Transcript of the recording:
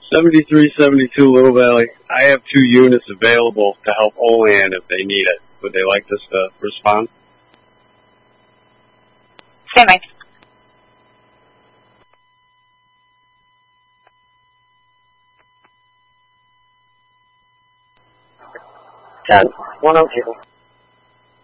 7372 Little Valley. I have 2 units available to help Olean if they need it. Would they like us to respond? Standby. 10-102.